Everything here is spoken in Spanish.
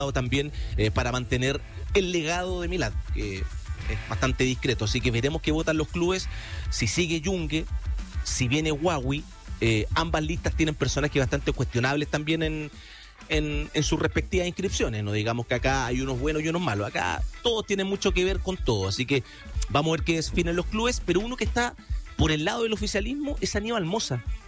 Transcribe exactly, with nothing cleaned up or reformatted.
también eh, para mantener el legado de Milad, que es bastante discreto. Así que veremos qué votan los clubes, si sigue Yungue, si viene Huawei. Eh, ambas listas tienen personajes bastante cuestionables también en, en, en sus respectivas inscripciones. No digamos que acá hay unos buenos y unos malos. Acá todos tienen mucho que ver con todo. Así que vamos a ver qué definen los clubes. Pero uno que está por el lado del oficialismo es Aníbal Mosa.